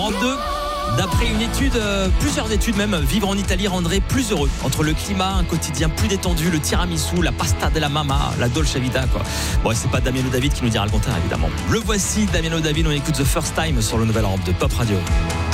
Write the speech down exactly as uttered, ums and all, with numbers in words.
Europe deux. D'après une étude, euh, plusieurs études même, vivre en Italie rendrait plus heureux. Entre le climat, un quotidien plus détendu, le tiramisu, la pasta della mamma, la dolce vita, quoi. Bon, c'est pas Damiano David qui nous dira le contraire, évidemment. Le voici, Damiano David, on écoute The First Time sur le Nouvel Europe de Pop Radio.